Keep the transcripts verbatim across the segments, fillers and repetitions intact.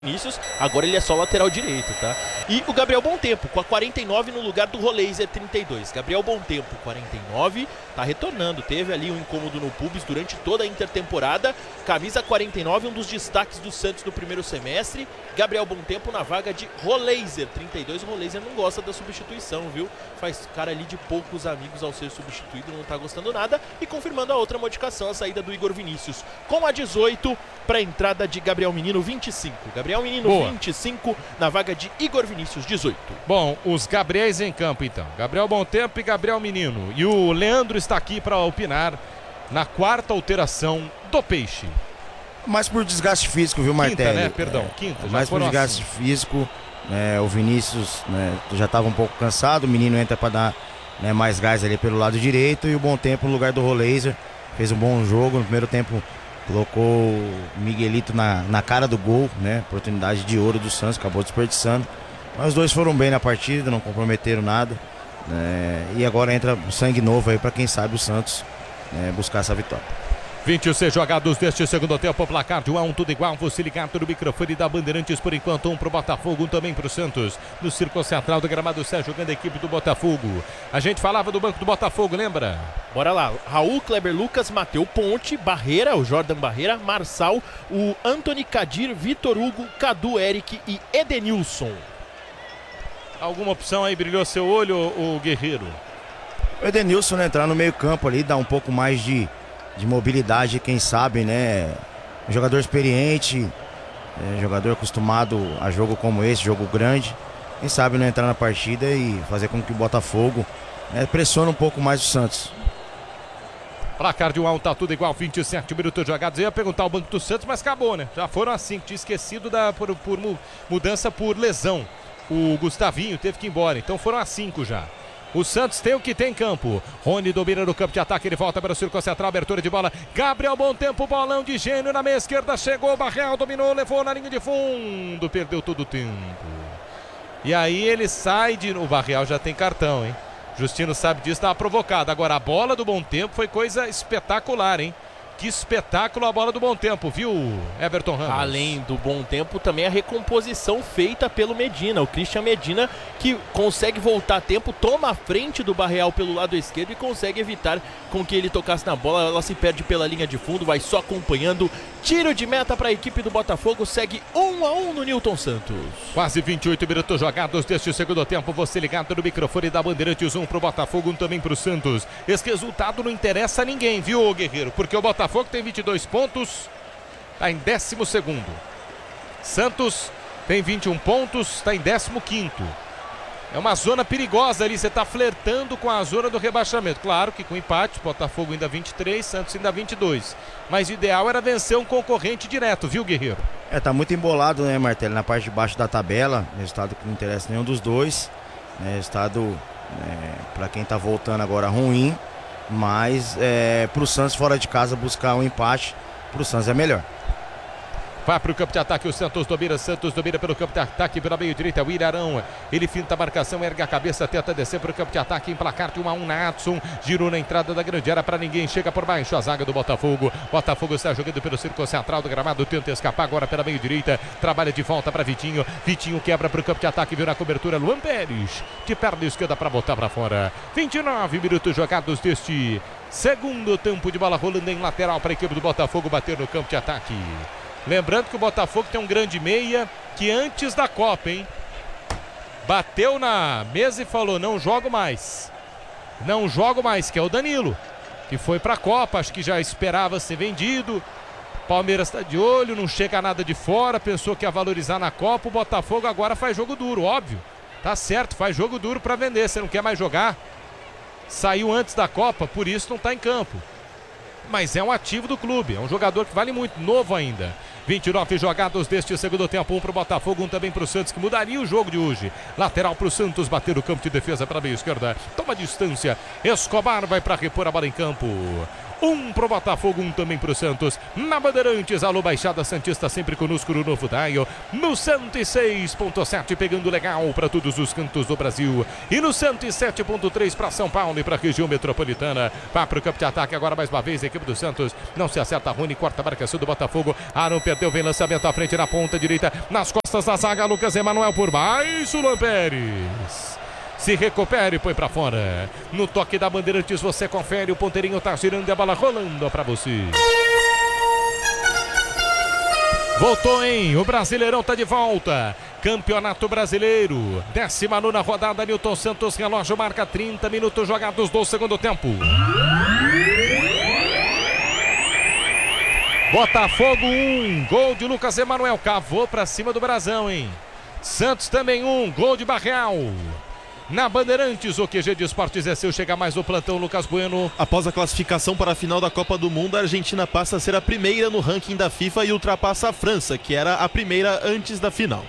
Vinícius, agora ele é só lateral direito, tá? E o Gabriel Bontempo, com a quarenta e nove no lugar do Roleiser trinta e dois. Gabriel Bontempo, quarenta e nove, tá retornando. Teve ali um incômodo no pubis durante toda a intertemporada. Camisa quarenta e nove, um dos destaques do Santos no primeiro semestre. Gabriel Bontempo na vaga de Roleiser trinta e dois. O Roleiser não gosta da substituição, viu? Faz cara ali de poucos amigos ao ser substituído, não tá gostando nada. E confirmando a outra modificação, a saída do Igor Vinícius com a dezoito para a entrada de Gabriel Menino, vinte e cinco. Gabriel Menino, Boa. vinte e cinco, na vaga de Igor Vinícius, dezoito. Bom, os Gabriéis em campo então. Gabriel Bontempo e Gabriel Menino. E o Leandro está aqui para opinar na quarta alteração do Peixe. Mais por desgaste físico, viu, Martelli? Quinta, né? Perdão, é, quinta. Já mais por desgaste assim. físico. É, o Vinícius, né, já estava um pouco cansado. O Menino entra para dar, né, mais gás ali pelo lado direito. E o Bontempo no lugar do Roleiser. Fez um bom jogo. No primeiro tempo colocou o Miguelito na, na cara do gol, né? Oportunidade de ouro do Santos, acabou desperdiçando. Mas os dois foram bem na partida, não comprometeram nada. Né? E agora entra sangue novo aí para quem sabe o Santos, né, buscar essa vitória. vinte e seis jogados deste segundo tempo, placar de um a um, tudo igual. Você ligado no microfone da Bandeirantes por enquanto, um pro Botafogo, um também pro Santos. No Círculo Central do gramado, Sérgio jogando a equipe do Botafogo. A gente falava do banco do Botafogo, lembra? Bora lá, Raul, Kleber Lucas, Mateu Ponte, Barreira, o Jordan Barreira, Marçal, o Antony Kadir, Vitor Hugo, Cadu Eric e Edenilson. Alguma opção aí brilhou seu olho, o Guerreiro? O Edenilson, né, entrar no meio campo ali, dá um pouco mais de de mobilidade, quem sabe, né? Um jogador experiente, é, jogador acostumado a jogo como esse, jogo grande. Quem sabe não entrar na partida e fazer com que o Botafogo, né, pressione um pouco mais o Santos. Placar de um a um, tá tudo igual, vinte e sete minutos jogados. Eu ia perguntar o banco do Santos, mas acabou, né? Já foram assim, tinha esquecido da, por, por mudança por lesão. O Gustavinho teve que ir embora, então foram a cinco já. O Santos tem o que tem em campo. Rony domina no campo de ataque, ele volta para o círculo central, abertura de bola. Gabriel Bontempo, bolão de gênio na meia esquerda, chegou, Barreal dominou, levou na linha de fundo, perdeu todo o tempo. E aí ele sai de... O Barreal já tem cartão, hein? Justino sabe disso, estava provocado. Agora a bola do Bontempo foi coisa espetacular, hein? Que espetáculo a bola do Bontempo, viu, Everton Ramos? Além do Bontempo, também a recomposição feita pelo Medina. O Christian Medina, que consegue voltar a tempo, toma a frente do Barreal pelo lado esquerdo e consegue evitar com que ele tocasse na bola. Ela se perde pela linha de fundo, vai só acompanhando. Tiro de meta para a equipe do Botafogo, segue um a um no Newton Santos. Quase vinte e oito minutos jogados deste segundo tempo. Você ligado no microfone da Bandeirantes, um pro Botafogo, um também pro Santos. Esse resultado não interessa a ninguém, viu, Guerreiro? Porque o Botafogo Botafogo tem vinte e dois pontos, está em décimo segundo. Santos tem vinte e um pontos, está em décimo quinto. É uma zona perigosa ali, você está flertando com a zona do rebaixamento. Claro que com empate, Botafogo ainda vinte e três, Santos ainda vinte e dois. Mas o ideal era vencer um concorrente direto, viu, Guerreiro? É, tá muito embolado, né, Martelli, na parte de baixo da tabela. Resultado que não interessa nenhum dos dois. É, resultado, é, para quem está voltando agora, ruim. Mas é, para o Santos fora de casa buscar um empate, para o Santos é melhor. Vai para o campo de ataque, o Santos domina, Santos domina pelo campo de ataque, pela meio direita, o Irarão, ele finta a marcação, ergue a cabeça, tenta descer para o campo de ataque, em placar de um a um na Adson, girou na entrada da grande área para ninguém, chega por baixo a zaga do Botafogo, Botafogo está jogando pelo círculo central do gramado, tenta escapar agora pela meio direita, trabalha de volta para Vitinho, Vitinho quebra para o campo de ataque, viu na cobertura, Luan Pérez, de perna esquerda para botar para fora, vinte e nove minutos jogados deste segundo tempo de bola rolando em lateral para a equipe do Botafogo bater no campo de ataque. Lembrando que o Botafogo tem um grande meia que antes da Copa, hein? Bateu na mesa e falou, não jogo mais. Não jogo mais, que é o Danilo, que foi pra Copa, acho que já esperava ser vendido. Palmeiras está de olho, não chega nada de fora, pensou que ia valorizar na Copa. O Botafogo agora faz jogo duro, óbvio. Tá certo, faz jogo duro pra vender, você não quer mais jogar. Saiu antes da Copa, por isso não tá em campo. Mas é um ativo do clube, é um jogador que vale muito, novo ainda. vinte e nove jogados deste segundo tempo, um para o Botafogo, um também para o Santos, que mudaria o jogo de hoje. Lateral para o Santos, bater o campo de defesa para a meia esquerda, toma distância, Escobar vai para repor a bola em campo. Um pro Botafogo, um também pro Santos. Na Bandeirantes, alô Baixada Santista, sempre conosco no Novo Dial. No cento e seis ponto sete, pegando legal para todos os cantos do Brasil. E no cento e sete ponto três para São Paulo e para a região metropolitana. Vai pro campo de ataque agora mais uma vez a equipe do Santos. Não se acerta, Rony, corta a marcação do Botafogo. Aaron perdeu, vem lançamento à frente na ponta direita. Nas costas da zaga, Lucas Emanuel por baixo, Luan Pérez. Se recupere e põe pra fora. No toque da Bandeirantes você confere. O ponteirinho tá girando e a bola rolando pra você. Voltou, hein? O Brasileirão tá de volta. Campeonato Brasileiro. décima nona rodada. Nilton Santos. Relógio marca trinta minutos jogados do segundo tempo. Botafogo um. Gol de Lucas Emanuel. Cavou pra cima do Brasão, hein? Santos também um. Gol de Barreal. Na Bandeirantes, o Q G de Esportes é seu. Chega mais o plantão, Lucas Bueno. Após a classificação para a final da Copa do Mundo, a Argentina passa a ser a primeira no ranking da FIFA e ultrapassa a França, que era a primeira antes da final.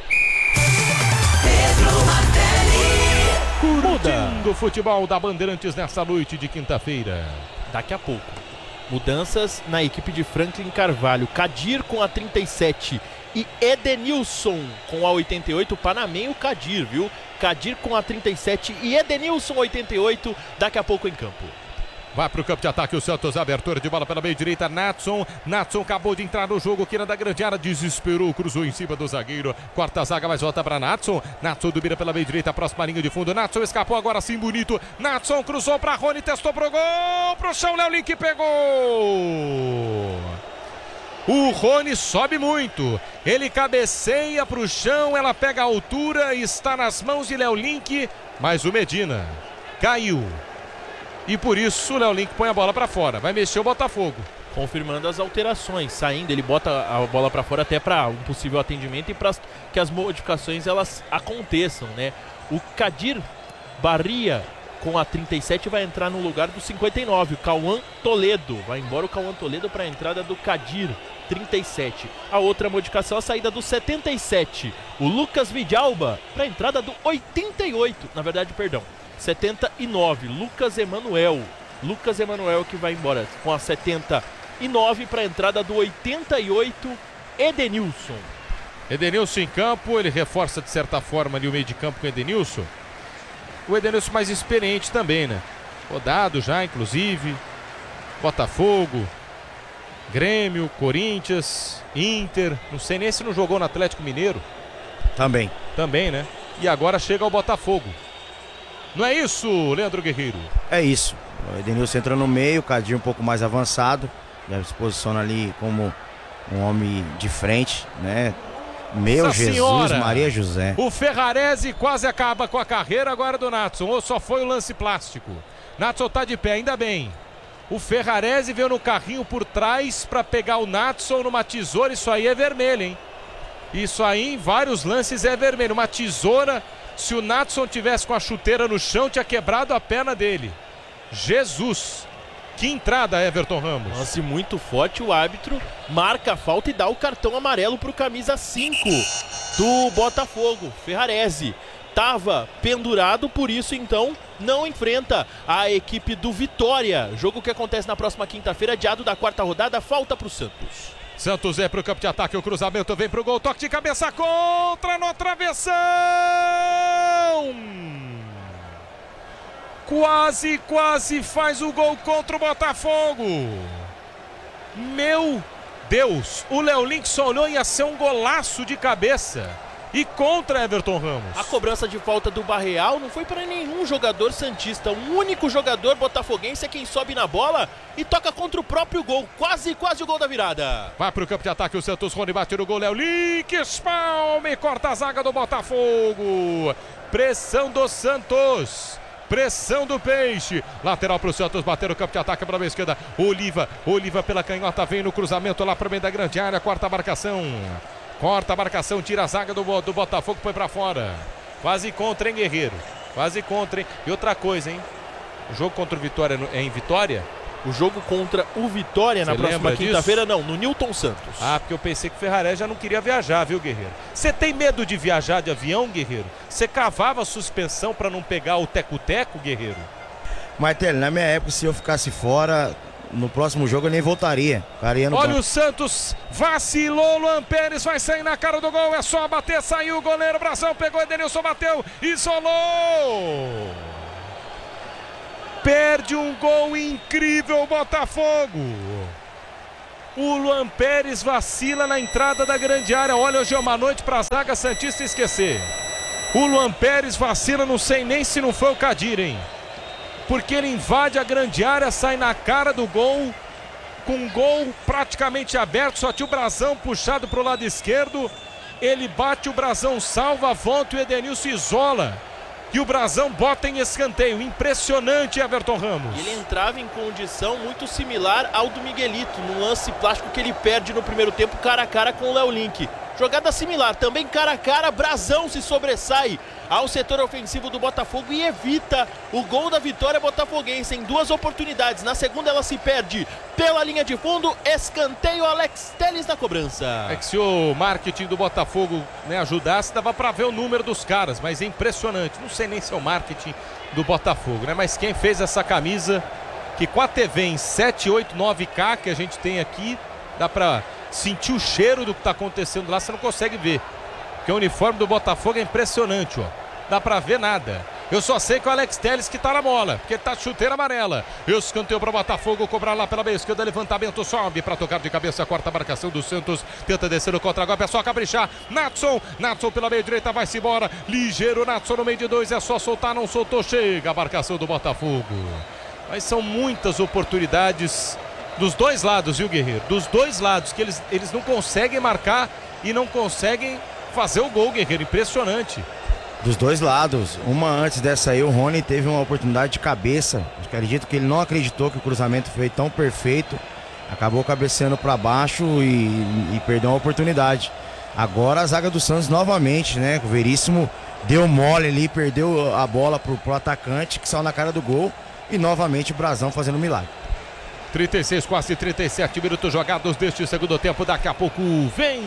Curtindo o futebol da Bandeirantes nessa noite de quinta-feira. Daqui a pouco, mudanças na equipe de Franklin Carvalho. Kadir com a trinta e sete e Edenilson com a oitenta e oito. Panamenho Kadir, viu? Kadir com a trinta e sete e Edenilson oitenta e oito, daqui a pouco em campo. Vai pro campo de ataque o Santos, abertura de bola pela meia direita, Natson, Natson acabou de entrar no jogo, quina da grande área, desesperou, cruzou em cima do zagueiro, quarta zaga, mas volta para Natson, Natson domina pela meia direita, próxima linha de fundo, Natson escapou agora sim bonito, Natson cruzou para Rony, testou pro gol, pro chão, Léo Link pegou! O Rony sobe muito, ele cabeceia para o chão, ela pega a altura, está nas mãos de Léo Link, mas o Medina caiu. E por isso o Léo Link põe a bola para fora, vai mexer o Botafogo. Confirmando as alterações, saindo, ele bota a bola para fora até para um possível atendimento e para que as modificações elas aconteçam, né? O Kadir Barria com a trinta e sete vai entrar no lugar do cinquenta e nove, o Cauã Toledo. Vai embora o Cauã Toledo para a entrada do Kadir, trinta e sete. A outra modificação, a saída do setenta e sete, o Lucas Vidalba para a entrada do oitenta e oito, na verdade, perdão, setenta e nove, Lucas Emanuel. Lucas Emanuel que vai embora com a setenta e nove para a entrada do oitenta e oito, Edenilson. Edenilson em campo, ele reforça de certa forma ali o meio de campo com o Edenilson. O Edenilson mais experiente também, né? Rodado já, inclusive. Botafogo, Grêmio, Corinthians, Inter. Não sei nem se não jogou no Atlético Mineiro. Também. Também, né? E agora chega ao Botafogo. Não é isso, Leandro Guerreiro? É isso. O Edenilson entra no meio, o Kadir um pouco mais avançado. Já se posiciona ali como um homem de frente, né? Meu Nossa Jesus, senhora. Maria José. O Ferrarese quase acaba com a carreira agora do Natson, ou só foi o lance plástico? Natson tá de pé, ainda bem. O Ferrarese veio no carrinho por trás para pegar o Natson numa tesoura, isso aí é vermelho, hein? Isso aí em vários lances é vermelho, uma tesoura, se o Natson tivesse com a chuteira no chão, tinha quebrado a perna dele. Jesus! Que entrada, Everton Ramos. Lance muito forte, o árbitro marca a falta e dá o cartão amarelo para o camisa cinco do Botafogo, Ferrarese. Tava pendurado, por isso então não enfrenta a equipe do Vitória. Jogo que acontece na próxima quinta-feira, adiado da quarta rodada, falta para o Santos. Santos é pro campo de ataque, o cruzamento vem pro gol, toque de cabeça contra no travessão. Quase, quase faz o gol contra o Botafogo. Meu Deus, o Léo Link só olhou, ia ser um golaço de cabeça. E contra Everton Ramos. A cobrança de falta do Barreal não foi para nenhum jogador santista. O único jogador botafoguense é quem sobe na bola e toca contra o próprio gol. Quase, quase o gol da virada. Vai pro campo de ataque o Santos, Rony bate no gol, Léo Link, espalma e corta a zaga do Botafogo. Pressão do Santos. Pressão do Peixe, lateral para o Santos, bater o campo de ataque para a esquerda, Oliva, Oliva pela canhota, vem no cruzamento lá para o meio da grande área, corta a marcação, corta a marcação, tira a zaga do, do Botafogo, põe para fora, quase contra, hein, Guerreiro, quase contra, hein, e outra coisa, hein, o jogo contra o Vitória é em Vitória? O jogo contra o Vitória na próxima quinta-feira, não, no Nilton Santos. Ah, porque eu pensei que o Ferrarese já não queria viajar, viu, Guerreiro? Você tem medo de viajar de avião, Guerreiro? Você cavava a suspensão para não pegar o teco-teco, Guerreiro? Martelo, na minha época, se eu ficasse fora, no próximo jogo eu nem voltaria. Ficaria no Olha banco. o Santos, vacilou, Luan Pérez vai sair na cara do gol, é só bater, saiu o goleiro, Brazão pegou, Edenilson bateu, isolou! Perde um gol incrível o Botafogo. O Luan Pérez vacila na entrada da grande área. Olha, hoje é uma noite para a zaga santista esquecer. O Luan Pérez vacila, não sei nem se não foi o Kadir, hein? Porque ele invade a grande área, sai na cara do gol, com um gol praticamente aberto, só tinha o Brazão puxado para o lado esquerdo. Ele bate, o Brazão salva, volta e o Edenilson isola. E o Brazão bota em escanteio. Impressionante, Everton Ramos. Ele entrava em condição muito similar ao do Miguelito, no lance plástico que ele perde no primeiro tempo, cara a cara com o Léo Link. Jogada similar, também cara a cara, Brazão se sobressai ao setor ofensivo do Botafogo e evita o gol da vitória botafoguense em duas oportunidades. Na segunda ela se perde pela linha de fundo, escanteio, Alex Telles na cobrança. É que se o marketing do Botafogo, né, ajudasse, dava para ver o número dos caras, mas é impressionante. Não sei nem se é o marketing do Botafogo, né? Mas quem fez essa camisa, que com a T V em sete, oito, nove K que a gente tem aqui, dá para sentir o cheiro do que está acontecendo lá, você não consegue ver. Porque o uniforme do Botafogo é impressionante, ó. Dá pra ver nada. Eu só sei que o Alex Telles que tá na bola, porque tá de chuteira amarela. Escanteio para o Botafogo, cobrar lá pela meia esquerda, levantamento, sobe para tocar de cabeça, quarta marcação do Santos, tenta descer o contra-golpe, é só caprichar. Natson, Natson pela meia direita, vai-se embora. Ligeiro, Natson no meio de dois, é só soltar, não soltou, chega a marcação do Botafogo. Mas são muitas oportunidades dos dois lados, viu, Guerreiro? Dos dois lados, que eles, eles não conseguem marcar e não conseguem fazer o gol, Guerreiro. Impressionante. Dos dois lados. Uma antes dessa aí, o Rony teve uma oportunidade de cabeça. Acredito que ele não acreditou que o cruzamento foi tão perfeito. Acabou cabeceando para baixo e, e perdeu uma oportunidade. Agora a zaga do Santos novamente, né? O Veríssimo deu mole ali, perdeu a bola pro, pro atacante que saiu na cara do gol. E novamente o Brazão fazendo um milagre. trinta e seis, quase trinta e sete minutos jogados deste segundo tempo. Daqui a pouco vem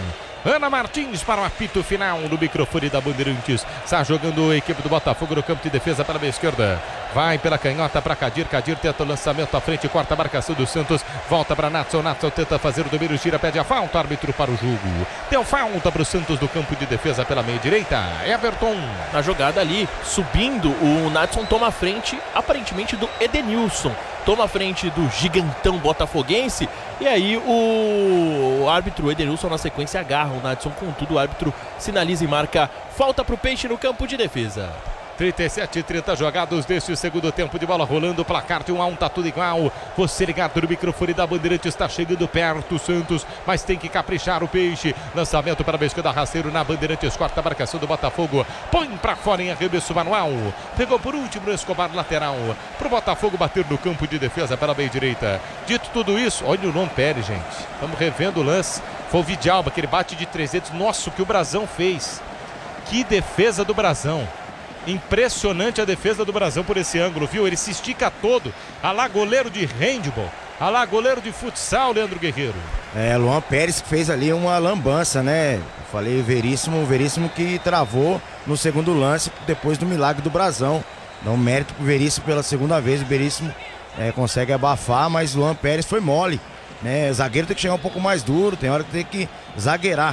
Ana Martins para o apito final no microfone da Bandeirantes. Está jogando a equipe do Botafogo no campo de defesa pela meia esquerda. Vai pela canhota para Kadir. Kadir tenta o lançamento à frente, corta a marcação do Santos. Volta para Natson. Natson tenta fazer o domínio, gira, pede a falta. Árbitro para o jogo. Deu falta para o Santos do campo de defesa pela meia direita. Everton. Na jogada ali, subindo, o Natson toma a frente, aparentemente, do Edenilson. Toma a frente do gigantão botafoguense. E aí o árbitro Edenilson na sequência agarra o Natson. Contudo, o árbitro sinaliza e marca falta para o Peixe no campo de defesa. trinta e sete, trinta jogados deste segundo tempo, de bola rolando, placar de um a um, tá tudo igual. Você ligado no microfone da Bandeirante, está chegando perto o Santos, mas tem que caprichar o Peixe. Lançamento para a esquerda, rasteiro na Bandeirantes, quarta marcação do Botafogo, põe para fora em arremesso manual. Pegou por último no Escobar, lateral, para o Botafogo bater no campo de defesa pela meia direita. Dito tudo isso, olha o Luan Pérez, gente. Estamos revendo o lance. Foi o Vidalba, que ele bate de trezentos. Nossa, o que o Brazão fez. Que defesa do Brazão. Impressionante a defesa do Brazão por esse ângulo, viu? Ele se estica todo. A lá goleiro de handball. A lá goleiro de futsal, Leandro Guerreiro. É, Luan Pérez que fez ali uma lambança, né? Eu falei o Veríssimo, o Veríssimo que travou no segundo lance depois do milagre do Brazão. Dá um mérito pro Veríssimo pela segunda vez. O Veríssimo é, consegue abafar, mas o Luan Pérez foi mole, né? O zagueiro tem que chegar um pouco mais duro, tem hora que tem que zagueirar.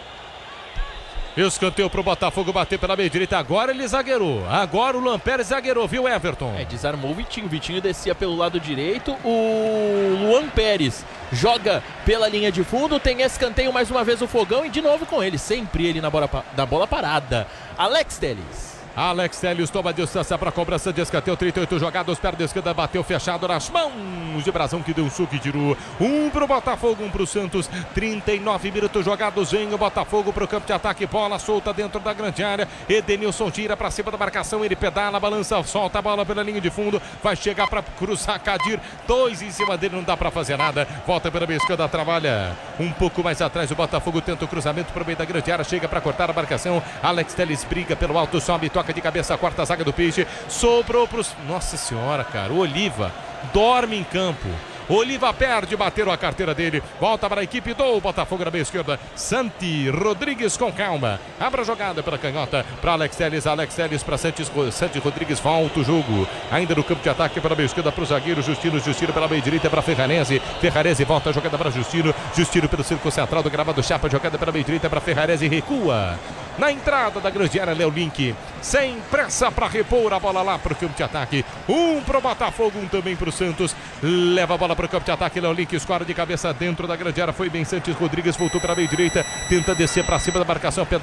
Escanteio pro Botafogo bater pela meia direita. Agora ele zagueirou. Agora o Luan Pérez zagueirou, viu, Everton? É, desarmou o Vitinho. O Vitinho descia pelo lado direito. O Luan Pérez joga pela linha de fundo. Tem escanteio mais uma vez o Fogão. E de novo com ele. Sempre ele na bola, na bola parada. Alex Telles. Alex Telles toma distância para a cobrança de escanteio. trinta e oito jogados, perna esquerda, bateu fechado nas mãos de Brazão, que deu um suco e tirou. Um para o Botafogo, um para o Santos. trinta e nove minutos jogados, vem o Botafogo para o campo de ataque. Bola solta dentro da grande área. Edenilson tira para cima da marcação. Ele pedala, balança, solta a bola pela linha de fundo. Vai chegar para cruzar Kadir. Dois em cima dele, não dá para fazer nada. Volta pela meia esquerda, trabalha um pouco mais atrás. O Botafogo tenta o cruzamento para o meio da grande área. Chega para cortar a marcação. Alex Telles briga pelo alto, sobe, toca de cabeça, a quarta zaga do Peixe, sobrou pros... Nossa senhora, cara, o Oliva dorme em campo. Oliva perde, bateram a carteira dele. Volta para a equipe do Botafogo na meia esquerda. Santi Rodrigues com calma. Abre a jogada pela canhota para Alex Telles. Alex Telles para Santos, Santi Rodrigues. Volta o jogo. Ainda no campo de ataque pela meia esquerda para o zagueiro Justino. Justino pela meia direita para Ferrarese. Ferrarese volta a jogada para Justino. Justino pelo círculo central do gramado. Chapa, jogada pela meia direita para Ferrarese. Recua. Na entrada da grande área, Léo Link, sem pressa para repor a bola lá para o campo de ataque. Um para o Botafogo, um também para o Santos. Leva a bola para o campo de ataque, Léo Link escora de cabeça dentro da grande área. Foi bem Santos Rodrigues, voltou para a meia direita, tenta descer para cima da marcação.